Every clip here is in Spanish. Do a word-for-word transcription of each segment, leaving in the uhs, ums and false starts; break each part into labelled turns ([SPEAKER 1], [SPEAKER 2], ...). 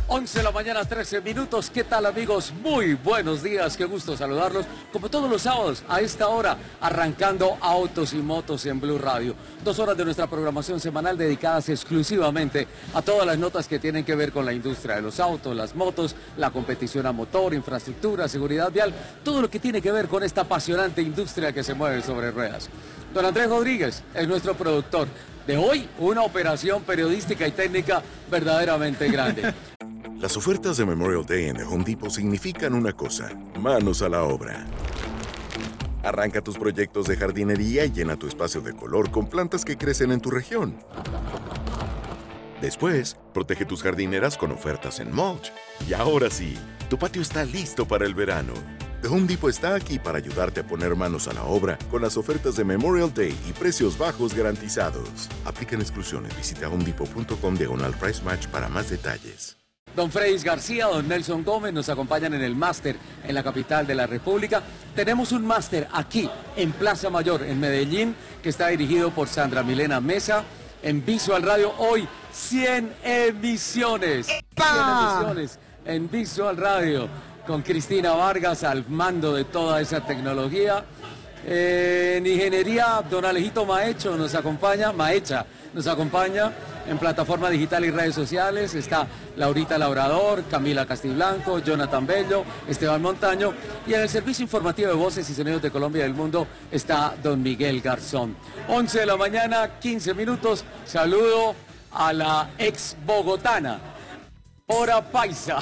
[SPEAKER 1] once de la mañana, trece minutos. ¿Qué tal, amigos? Muy buenos días, qué gusto saludarlos. Como todos los sábados, a esta hora, arrancando Autos y Motos en Blue Radio. Dos horas de nuestra programación semanal dedicadas exclusivamente a todas las notas que tienen que ver con la industria de los autos, las motos, la competición a motor, infraestructura, seguridad vial, todo lo que tiene que ver con esta apasionante industria que se mueve sobre ruedas. Don Andrés Rodríguez es nuestro productor. De hoy, una operación periodística y técnica verdaderamente grande.
[SPEAKER 2] Las ofertas de Memorial Day en The Home Depot significan una cosa: manos a la obra. Arranca tus proyectos de jardinería y llena tu espacio de color con plantas que crecen en tu región. Después, protege tus jardineras con ofertas en mulch. Y ahora sí, tu patio está listo para el verano. The Home Depot está aquí para ayudarte a poner manos a la obra con las ofertas de Memorial Day y precios bajos garantizados. Aplican exclusiones. Visita homedepot punto com diagonal price match para más detalles.
[SPEAKER 1] Don Fredis García, don Nelson Gómez nos acompañan en el máster en la capital de la República. Tenemos un máster aquí en Plaza Mayor, en Medellín, que está dirigido por Sandra Milena Mesa. En Visual Radio hoy, cien emisiones. cien emisiones en Visual Radio, con Cristina Vargas al mando de toda esa tecnología. Eh, en ingeniería, don Alejito Maecho nos acompaña, Maecha nos acompaña en plataforma digital y redes sociales. Está Laurita Labrador, Camila Castiblanco, Jonathan Bello, Esteban Montaño. Y en el servicio informativo de Voces y Sonidos de Colombia y del Mundo está don Miguel Garzón. once de la mañana, quince minutos. Saludo a la ex bogotana, hora paisa.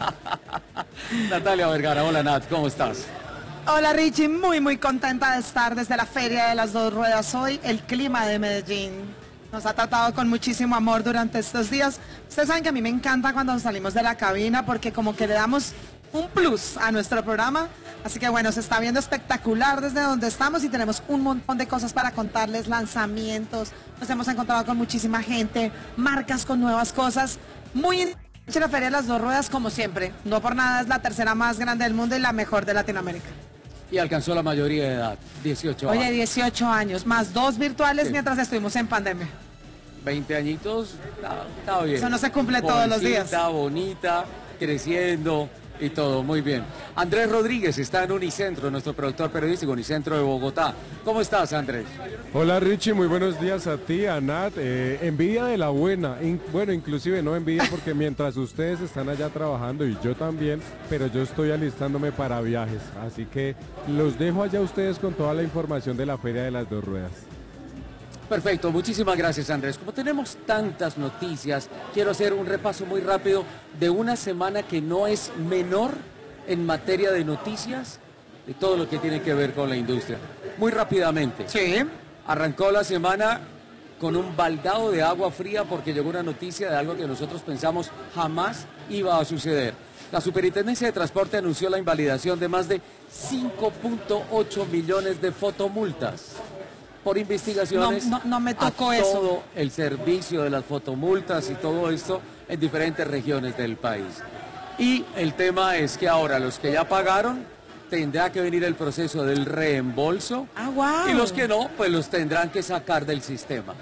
[SPEAKER 1] Natalia Vergara. Hola, Nat, ¿cómo estás?
[SPEAKER 3] Hola, Richie, muy muy contenta de estar desde la Feria de las Dos Ruedas hoy. El clima de Medellín nos ha tratado con muchísimo amor durante estos días. Ustedes saben que a mí me encanta cuando salimos de la cabina porque como que le damos un plus a nuestro programa. Así que bueno, se está viendo espectacular desde donde estamos y tenemos un montón de cosas para contarles, lanzamientos. Nos hemos encontrado con muchísima gente, marcas con nuevas cosas. Muy interesante la Feria de las Dos Ruedas, como siempre. No por nada es la tercera más grande del mundo y la mejor de Latinoamérica.
[SPEAKER 1] Y alcanzó la mayoría de edad, dieciocho años.
[SPEAKER 3] Oye, dieciocho años, más dos virtuales sí, mientras estuvimos en pandemia.
[SPEAKER 1] veinte añitos, está, está bien.
[SPEAKER 3] Eso no se cumple todos los días.
[SPEAKER 1] Está bonita, creciendo y todo, muy bien. Andrés Rodríguez está en Unicentro, nuestro productor periodístico, Unicentro de Bogotá. ¿Cómo estás, Andrés?
[SPEAKER 4] Hola, Richie, muy buenos días a ti, a Nat. Eh, envidia de la buena, In, bueno, inclusive no envidia porque mientras ustedes están allá trabajando y yo también, pero yo estoy alistándome para viajes. Así que los dejo allá a ustedes con toda la información de la Feria de las Dos Ruedas.
[SPEAKER 1] Perfecto, muchísimas gracias, Andrés. Como tenemos tantas noticias, quiero hacer un repaso muy rápido de una semana que no es menor en materia de noticias, de todo lo que tiene que ver con la industria. Muy rápidamente.
[SPEAKER 3] Sí.
[SPEAKER 1] Arrancó la semana con un baldado de agua fría porque llegó una noticia de algo que nosotros pensamos jamás iba a suceder. La Superintendencia de Transporte anunció la invalidación de más de cinco punto ocho millones de fotomultas por investigaciones.
[SPEAKER 3] No, no, no me tocó
[SPEAKER 1] a
[SPEAKER 3] eso.
[SPEAKER 1] Todo el servicio de las fotomultas y todo esto en diferentes regiones del país. Y el tema es que ahora los que ya pagaron tendrá que venir el proceso del reembolso.
[SPEAKER 3] Ah, wow.
[SPEAKER 1] Y los que no, pues los tendrán que sacar del sistema.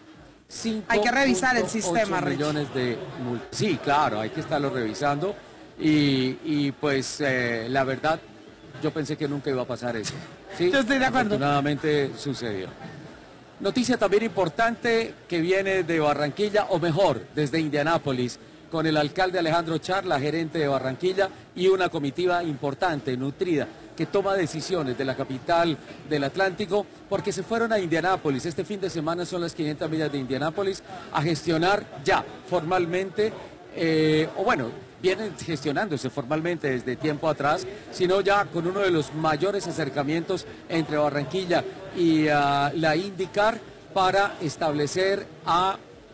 [SPEAKER 3] Hay que revisar el sistema,
[SPEAKER 1] millones de multas. Sí, claro, hay que estarlo revisando. Y, y pues eh, la verdad, yo pensé que nunca iba a pasar eso. ¿Sí?
[SPEAKER 3] Yo estoy de acuerdo.
[SPEAKER 1] Afortunadamente sucedió. Noticia también importante que viene de Barranquilla, o mejor, desde Indianápolis, con el alcalde Alejandro Char, la gerente de Barranquilla, y una comitiva importante, nutrida, que toma decisiones de la capital del Atlántico, porque se fueron a Indianápolis. Este fin de semana son las quinientas millas de Indianápolis, a gestionar ya formalmente, eh, o bueno, vienen gestionándose formalmente desde tiempo atrás, sino ya con uno de los mayores acercamientos entre Barranquilla y uh, la IndyCar para establecer a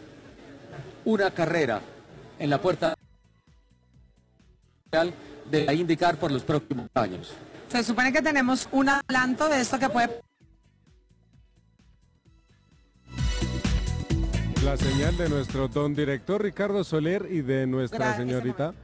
[SPEAKER 1] una carrera en la puerta de la IndyCar por los próximos años.
[SPEAKER 3] Se supone que tenemos un adelanto de esto que puede...
[SPEAKER 4] La señal de nuestro don director Ricardo Soler y de nuestra
[SPEAKER 3] Gracias,
[SPEAKER 4] señorita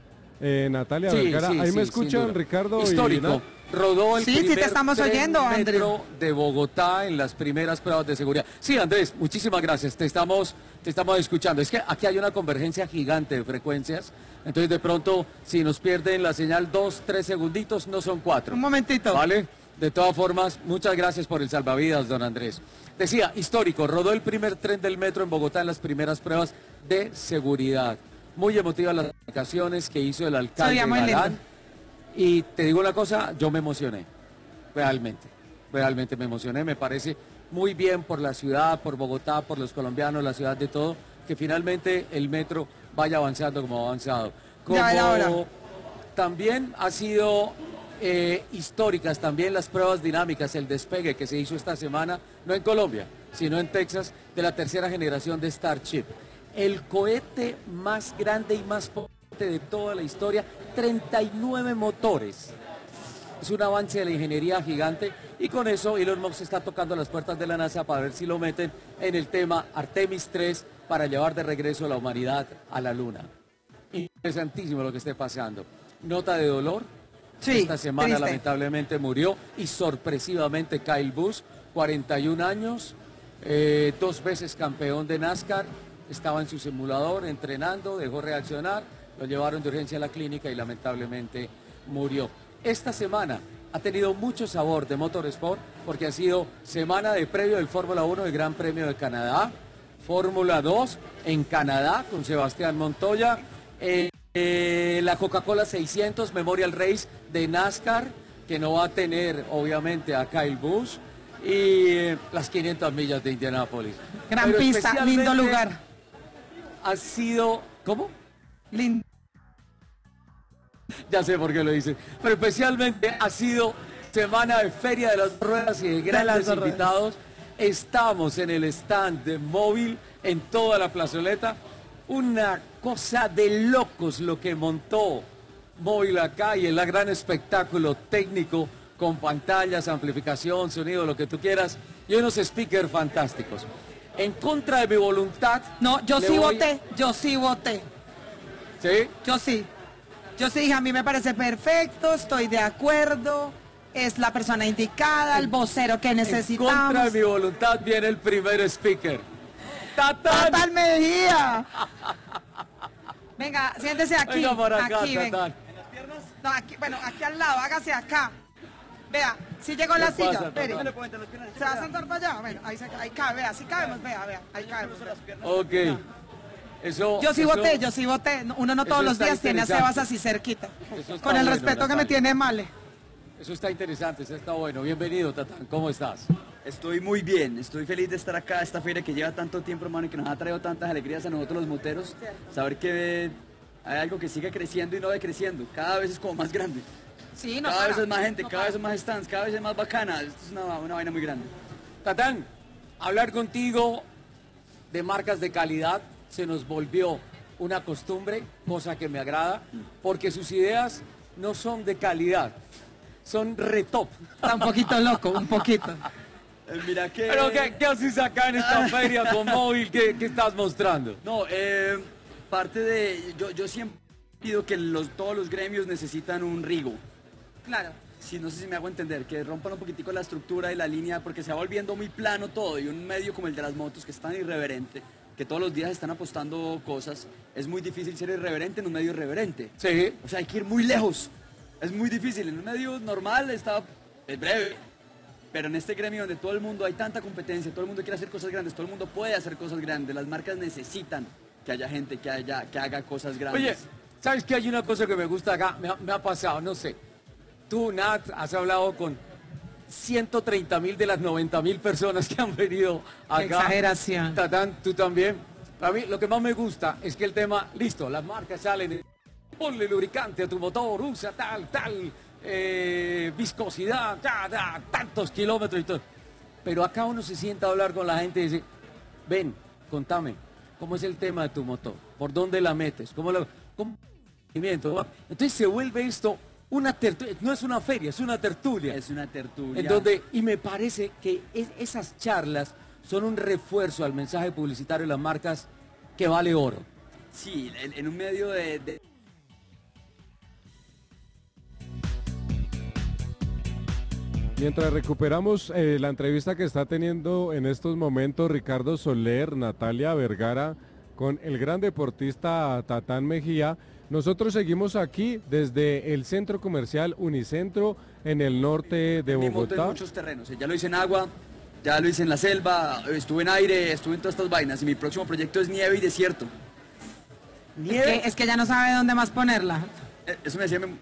[SPEAKER 4] eh, Natalia
[SPEAKER 1] Sí,
[SPEAKER 4] Vergara.
[SPEAKER 1] sí,
[SPEAKER 4] Ahí
[SPEAKER 1] sí,
[SPEAKER 4] me
[SPEAKER 1] sin
[SPEAKER 4] escuchan,
[SPEAKER 1] duda.
[SPEAKER 4] Ricardo. Y
[SPEAKER 1] Histórico.
[SPEAKER 4] Nat.
[SPEAKER 1] Rodó el
[SPEAKER 3] Sí, sí, te
[SPEAKER 1] primer
[SPEAKER 3] estamos
[SPEAKER 1] tren
[SPEAKER 3] oyendo, Andrés.
[SPEAKER 1] metro de Bogotá en las primeras pruebas de seguridad. Sí, Andrés, muchísimas gracias. Te estamos, te estamos escuchando. Es que aquí hay una convergencia gigante de frecuencias. Entonces, de pronto, si nos pierden la señal dos, tres segunditos, no son cuatro.
[SPEAKER 3] Un momentito.
[SPEAKER 1] ¿Vale? De todas formas, muchas gracias por el salvavidas, don Andrés. Decía, histórico, rodó el primer tren del metro en Bogotá en las primeras pruebas de seguridad. Muy emotivas las explicaciones que hizo el alcalde
[SPEAKER 3] Sería muy lindo.
[SPEAKER 1] Galán. Y te digo una cosa, yo me emocioné, realmente, realmente me emocioné, me parece muy bien por la ciudad, por Bogotá, por los colombianos, la ciudad de todo, que finalmente el metro vaya avanzando como ha avanzado. Como
[SPEAKER 3] Ya era hora.
[SPEAKER 1] también ha sido eh, históricas también las pruebas dinámicas, el despegue que se hizo esta semana, no en Colombia, sino en Texas, de la tercera generación de Starship. El cohete más grande y más potente de toda la historia, treinta y nueve motores. Es un avance de la ingeniería gigante y con eso Elon Musk está tocando las puertas de la NASA para ver si lo meten en el tema Artemis tres para llevar de regreso a la humanidad a la Luna. Interesantísimo lo que esté pasando. Nota de dolor.
[SPEAKER 3] Sí,
[SPEAKER 1] Esta semana
[SPEAKER 3] triste.
[SPEAKER 1] lamentablemente murió y sorpresivamente Kyle Busch, cuarenta y un años, eh, dos veces campeón de NASCAR, estaba en su simulador entrenando, dejó reaccionar, lo llevaron de urgencia a la clínica y lamentablemente murió. Esta semana ha tenido mucho sabor de Motorsport porque ha sido semana de previo del Fórmula uno del Gran Premio de Canadá, Fórmula dos en Canadá con Sebastián Montoya, eh, eh, la Coca-Cola seiscientos Memorial Race de NASCAR, que no va a tener obviamente a Kyle Busch, y eh, las quinientas millas de Indianápolis.
[SPEAKER 3] Gran
[SPEAKER 1] Pero
[SPEAKER 3] pista, lindo
[SPEAKER 1] especialmente
[SPEAKER 3] lugar.
[SPEAKER 1] Ha sido, ¿cómo?
[SPEAKER 3] Lindo.
[SPEAKER 1] Ya sé por qué lo dice. Pero especialmente ha sido semana de Feria de las Ruedas y de grandes
[SPEAKER 3] las ruedas.
[SPEAKER 1] invitados. Estamos en el stand de Móvil en toda la plazoleta. Una cosa de locos lo que montó Móvil acá y el gran espectáculo técnico con pantallas, amplificación, sonido, lo que tú quieras y unos speakers fantásticos. En contra de mi voluntad.
[SPEAKER 3] No, yo
[SPEAKER 1] le
[SPEAKER 3] sí
[SPEAKER 1] voy-
[SPEAKER 3] voté, yo sí voté,
[SPEAKER 1] ¿Sí?
[SPEAKER 3] yo sí. Yo sí dije, a mí me parece perfecto, estoy de acuerdo, es la persona indicada, el vocero que
[SPEAKER 1] En contra
[SPEAKER 3] necesitamos.
[SPEAKER 1] de mi voluntad viene el primer speaker. ¡Tatán!
[SPEAKER 3] ¡Tatán Mejía! Venga, siéntese aquí,
[SPEAKER 1] Venga por acá,
[SPEAKER 3] aquí, ven.
[SPEAKER 1] Tatán.
[SPEAKER 3] No, aquí, bueno, aquí al lado, hágase acá. Vea, si llegó la
[SPEAKER 1] ¿Qué pasa,
[SPEAKER 3] silla, espere.
[SPEAKER 1] Tatán?
[SPEAKER 3] ¿Se va a sentar para allá? Bueno, ahí, se- ahí cabe, vea, sí cabemos, vea, vea, ahí cabemos.
[SPEAKER 1] Ok. Eso,
[SPEAKER 3] Yo sí
[SPEAKER 1] eso-
[SPEAKER 3] voté, yo sí voté. Uno no
[SPEAKER 1] eso
[SPEAKER 3] todos los
[SPEAKER 1] está
[SPEAKER 3] días tiene a
[SPEAKER 1] interesante.
[SPEAKER 3] Sebas así cerquita.
[SPEAKER 1] Eso está
[SPEAKER 3] Con el
[SPEAKER 1] bueno,
[SPEAKER 3] respeto que me
[SPEAKER 1] Natalia.
[SPEAKER 3] tiene Male.
[SPEAKER 1] Eso está interesante, eso está bueno. Bienvenido, Tatán. ¿Cómo estás?
[SPEAKER 5] Estoy muy bien, estoy feliz de estar acá, esta feria que lleva tanto tiempo, hermano, y que nos ha traído tantas alegrías a nosotros los moteros. Saber que hay algo que sigue creciendo y no decreciendo, cada vez es como más grande.
[SPEAKER 3] Sí, no
[SPEAKER 5] Cada
[SPEAKER 3] para,
[SPEAKER 5] vez es más gente,
[SPEAKER 3] no
[SPEAKER 5] cada
[SPEAKER 3] para.
[SPEAKER 5] vez es más stands, cada vez es más bacana. Esto es una, una vaina muy grande.
[SPEAKER 1] Tatán, hablar contigo de marcas de calidad se nos volvió una costumbre, cosa que me agrada, porque sus ideas no son de calidad, son retop.
[SPEAKER 3] Está un poquito loco, un poquito.
[SPEAKER 5] Eh, mira que...
[SPEAKER 1] Pero ¿qué, qué haces acá en esta feria con móvil? ¿Qué, qué estás mostrando?
[SPEAKER 5] No, eh, parte de... Yo, yo siempre pido que los, todos los gremios necesitan un rigo.
[SPEAKER 3] Claro.
[SPEAKER 5] Sí, no sé si me hago entender, que rompan un poquitico la estructura y la línea porque se va volviendo muy plano todo y un medio como el de las motos que es tan irreverente, que todos los días están apostando cosas, es muy difícil ser irreverente en un medio irreverente.
[SPEAKER 1] Sí.
[SPEAKER 5] O sea, hay que ir muy lejos. Es muy difícil. En un medio normal está es breve. Pero en este gremio donde todo el mundo hay tanta competencia, todo el mundo quiere hacer cosas grandes, todo el mundo puede hacer cosas grandes, las marcas necesitan que haya gente que, haya, que haga cosas grandes.
[SPEAKER 1] Oye, ¿sabes qué? Hay una cosa que me gusta acá, me ha, me ha pasado, no sé. Tú, Nat, has hablado con ciento treinta mil de las noventa mil personas que han venido acá.
[SPEAKER 3] Exageración.
[SPEAKER 1] Tatán, tú también. Para mí, lo que más me gusta es que el tema, listo, las marcas salen, ponle lubricante a tu motor, usa tal, tal, eh, viscosidad, ta, ta, tantos kilómetros y todo. Pero acá uno se sienta a hablar con la gente y dice, ven, contame, ¿cómo es el tema de tu motor? ¿Por dónde la metes? ¿Cómo lo, cómo- Entonces se vuelve esto una tertulia, no es una feria, es una tertulia.
[SPEAKER 5] es una tertulia.
[SPEAKER 1] En donde, y me parece que es- esas charlas son un refuerzo al mensaje publicitario de las marcas que vale oro.
[SPEAKER 5] Sí, en, en un medio de, de
[SPEAKER 4] Mientras recuperamos eh, la entrevista que está teniendo en estos momentos Ricardo Soler, Natalia Vergara, con el gran deportista Tatán Mejía, nosotros seguimos aquí desde el centro comercial Unicentro en el norte de
[SPEAKER 5] Mi moto en
[SPEAKER 4] Bogotá.
[SPEAKER 5] muchos terrenos, ya lo hice en agua, ya lo hice en la selva, estuve en aire, estuve en todas estas vainas y mi próximo proyecto es nieve y desierto.
[SPEAKER 3] Es que, es que ya no sabe dónde más ponerla.
[SPEAKER 5] Eh, Eso me decía mi...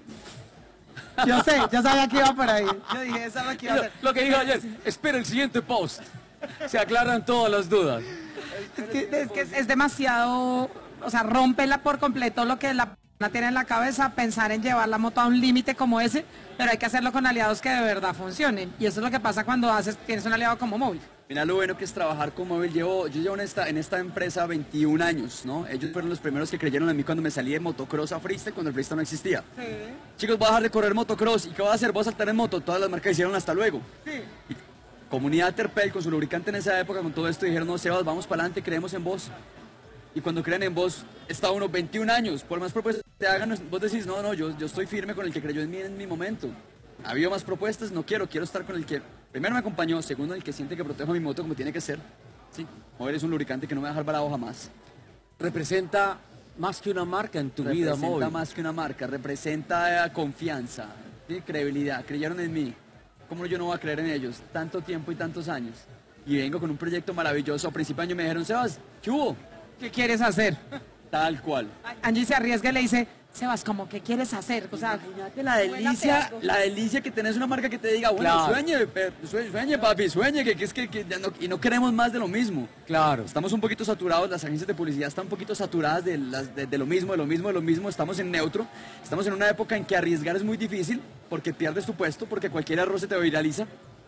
[SPEAKER 3] Yo sé, yo sabía que iba por ahí. Yo dije, eso es lo que iba a
[SPEAKER 1] Lo,
[SPEAKER 3] hacer.
[SPEAKER 1] lo que dijo ayer, espera el siguiente post. Se aclaran todas las dudas.
[SPEAKER 3] Es que, es que es- es demasiado, o sea, rómpela por completo lo que la persona tiene en la cabeza, pensar en llevar la moto a un límite como ese, pero hay que hacerlo con aliados que de verdad funcionen. Y eso es lo que pasa cuando haces, tienes un aliado como Móvil.
[SPEAKER 5] Mira lo bueno que es trabajar con móvil. Llevo, yo llevo en esta, en esta empresa veintiún años, ¿no? Ellos fueron los primeros que creyeron en mí cuando me salí de motocross a freestyle, cuando el freestyle no existía. Chicos, voy a dejar de correr motocross. ¿Y qué voy a hacer? Voy a saltar en moto. Todas las marcas hicieron hasta luego. Y comunidad Terpel con su lubricante en esa época, con todo esto, dijeron, no, Sebas, vamos para adelante, creemos en vos. Y cuando creen en vos, está uno veintiún años. Por más propuestas que te hagan, vos decís, no, no, yo, yo estoy firme con el que creyó en mí en mi momento. Ha habido más propuestas, no quiero, quiero estar con el que primero me acompañó, segundo el que siente que protejo mi moto como tiene que ser. Sí, móvil es un lubricante que no me va a dejar parado jamás.
[SPEAKER 1] Representa más que una marca en tu vida,
[SPEAKER 5] Representa
[SPEAKER 1] Móvil.
[SPEAKER 5] más que una marca, representa eh, confianza, ¿sí? Credibilidad, creyeron en mí. ¿Cómo yo no voy a creer en ellos? Tanto tiempo y tantos años. Y vengo con un proyecto maravilloso. A principio de año me dijeron, Sebas, ¿qué hubo?
[SPEAKER 3] ¿Qué quieres hacer?
[SPEAKER 5] Tal cual.
[SPEAKER 3] Angie se arriesga y le dice, Sebas, ¿cómo qué quieres hacer? O sea,
[SPEAKER 5] Imagínate la delicia, la delicia que tenés una marca que te diga, bueno,
[SPEAKER 1] Claro.
[SPEAKER 5] sueñe, pe- sueñe, sueñe, papi, sueñe, que, que es que, que ya no- y no queremos más de lo mismo.
[SPEAKER 1] Claro.
[SPEAKER 5] Estamos un poquito saturados, las agencias de publicidad están un poquito saturadas de, las, de, de lo mismo, de lo mismo, de lo mismo, estamos en neutro, estamos en una época en que arriesgar es muy difícil, porque pierdes tu puesto, porque cualquier error se te viraliza.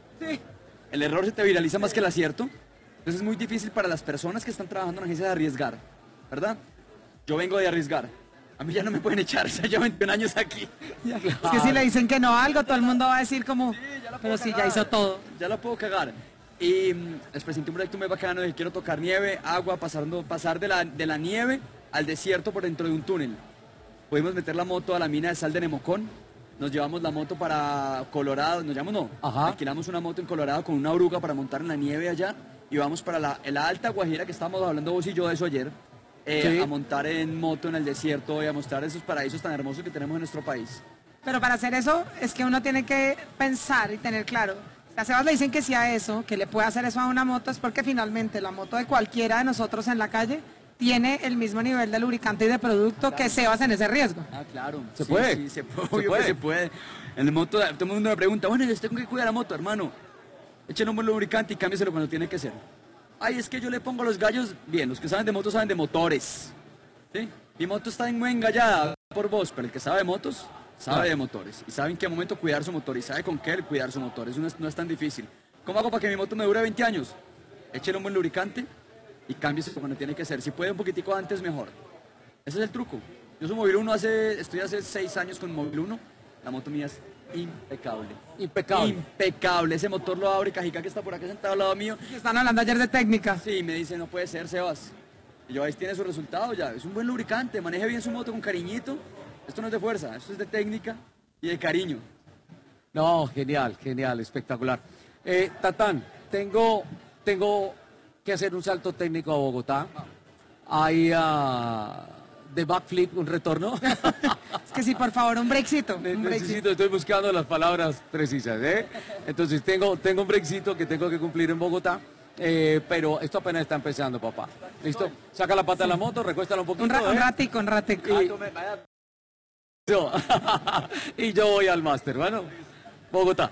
[SPEAKER 5] El error se te viraliza más que el acierto, entonces es muy difícil para las personas que están trabajando en agencias de arriesgar, ¿verdad? Yo vengo de arriesgar. A mí ya no me pueden echar, o sea, llevo veintiún años aquí.
[SPEAKER 3] es que si le dicen que no a algo, todo el mundo va a decir como,
[SPEAKER 5] ya la puedo
[SPEAKER 3] pero si ya
[SPEAKER 5] cagar.
[SPEAKER 3] hizo todo.
[SPEAKER 5] Ya la puedo cagar. Y mm, les presenté un proyecto muy bacano de que quiero tocar nieve, agua, pasando, pasar de la, de la nieve al desierto por dentro de un túnel. Pudimos meter la moto a la mina de sal de Nemocón. Nos llevamos la moto para Colorado, nos llevamos no,
[SPEAKER 1] Ajá.
[SPEAKER 5] alquilamos una moto en Colorado con una oruga para montar en la nieve allá y vamos para la, la Alta Guajira, que estábamos hablando vos y yo de eso ayer, eh,
[SPEAKER 1] Sí.
[SPEAKER 5] a montar en moto en el desierto y a mostrar esos paraísos tan hermosos que tenemos en nuestro país.
[SPEAKER 3] Pero para hacer eso es que uno tiene que pensar y tener claro. A Sebas le dicen que sí a eso, que le puede hacer eso a una moto, es porque finalmente la moto de cualquiera de nosotros en la calle tiene el mismo nivel de lubricante y de producto que Sebas en ese riesgo.
[SPEAKER 5] Ah, claro.
[SPEAKER 1] ¿Se
[SPEAKER 5] Sí,
[SPEAKER 1] puede?
[SPEAKER 5] Sí, se puede.
[SPEAKER 1] ¿Se
[SPEAKER 5] Obvio
[SPEAKER 1] puede?
[SPEAKER 5] que se puede. En la moto, todo el mundo me pregunta, bueno, yo tengo que cuidar la moto, hermano. Échale un buen lubricante y cámbieselo cuando tiene que ser. Ay, es que yo le pongo los gallos, bien, los que saben de motos saben de motores. ¿Sí? Mi moto está en muy engallada por vos, pero el que sabe de motos, sabe de motores. Y sabe en qué momento cuidar su motor y sabe con qué cuidar su motor. Eso no es, no es tan difícil. ¿Cómo hago para que mi moto me dure veinte años? Échale un buen lubricante y cámbiese cuando tiene que ser. Si puede un poquitico antes, mejor. Ese es el truco. Yo soy Móvil uno, hace, estoy hace seis años con Móvil uno. La moto mía es impecable.
[SPEAKER 1] Impecable.
[SPEAKER 5] Impecable. Ese motor lo abre Cajica, que está por acá sentado al lado mío.
[SPEAKER 3] Están hablando ayer de técnica.
[SPEAKER 5] Sí, me dice, no puede ser, Sebas. Y yo, ahí tiene su resultado ya. Es un buen lubricante, maneje bien su moto con cariñito. Esto no es de fuerza, esto es de técnica y de cariño.
[SPEAKER 1] No, genial, genial, espectacular. Eh, Tatán, tengo, tengo que hacer un salto técnico a Bogotá. Hay ah, de backflip, un retorno.
[SPEAKER 3] Es que sí, por favor, un brexito.
[SPEAKER 1] Ne-
[SPEAKER 3] Un brexito.
[SPEAKER 1] Necesito, estoy buscando las palabras precisas, ¿eh? Entonces tengo, tengo un brexito que tengo que cumplir en Bogotá, eh, pero esto apenas está empezando, papá. ¿Listo? Saca la pata de la moto, recuéstala un poquito,
[SPEAKER 3] Un, ra- un
[SPEAKER 1] ¿eh?
[SPEAKER 3] ratico, un ratico.
[SPEAKER 1] Y- Yo. Y yo voy al máster, bueno. Bogotá.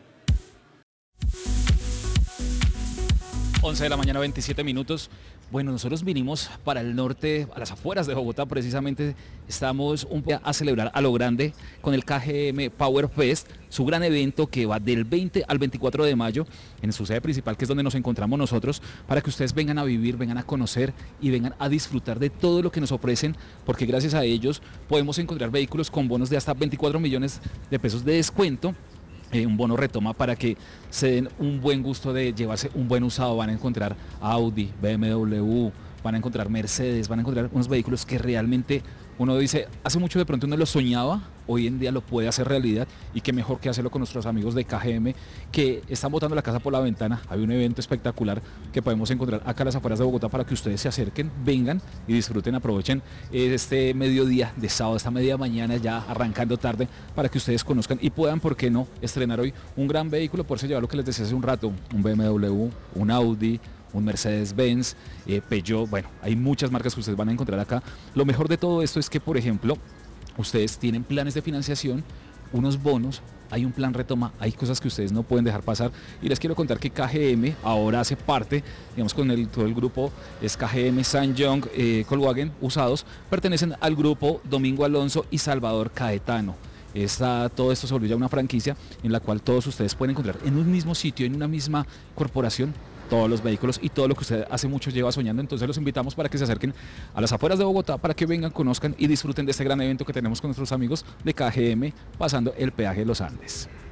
[SPEAKER 6] once de la mañana, veintisiete minutos. Bueno, nosotros vinimos para el norte, a las afueras de Bogotá, precisamente estamos un poco a celebrar a lo grande con el K G M Power Fest, su gran evento que va del veinte al veinticuatro de mayo en su sede principal, que es donde nos encontramos nosotros, para que ustedes vengan a vivir, vengan a conocer y vengan a disfrutar de todo lo que nos ofrecen, porque gracias a ellos podemos encontrar vehículos con bonos de hasta veinticuatro millones de pesos de descuento. Eh, un bono retoma para que se den un buen gusto de llevarse un buen usado. Van a encontrar Audi, B M W, van a encontrar Mercedes, van a encontrar unos vehículos que realmente uno dice, hace mucho de pronto uno lo soñaba, hoy en día lo puede hacer realidad y qué mejor que hacerlo con nuestros amigos de K G M que están botando la casa por la ventana. Hay un evento espectacular que podemos encontrar acá a las afueras de Bogotá para que ustedes se acerquen, vengan y disfruten, aprovechen este mediodía de sábado, esta media mañana ya arrancando tarde para que ustedes conozcan y puedan, ¿por qué no?, estrenar hoy un gran vehículo, poderse llevar lo que les decía hace un rato, un B M W, un Audi, un Mercedes-Benz, eh, Peugeot, bueno, hay muchas marcas que ustedes van a encontrar acá. Lo mejor de todo esto es que, por ejemplo, ustedes tienen planes de financiación, unos bonos, hay un plan retoma, hay cosas que ustedes no pueden dejar pasar y les quiero contar que K G M ahora hace parte, digamos, con el, todo el grupo es K G M, SsangYong, eh, Volkswagen, usados, pertenecen al grupo Domingo Alonso y Salvador Caetano. Está, todo esto se volvió ya una franquicia en la cual todos ustedes pueden encontrar en un mismo sitio, en una misma corporación, todos los vehículos y todo lo que usted hace mucho lleva soñando. Entonces los invitamos para que se acerquen a las afueras de Bogotá, para que vengan, conozcan y disfruten de este gran evento que tenemos con nuestros amigos de K G M pasando el peaje de los Andes.